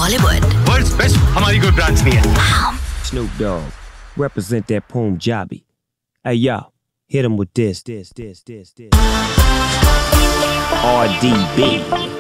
Bollywood. World's best हमारी कोई branch नहीं है. Snoop Dogg, represent that Punjabi. Hey yo, hit him with this. RDB.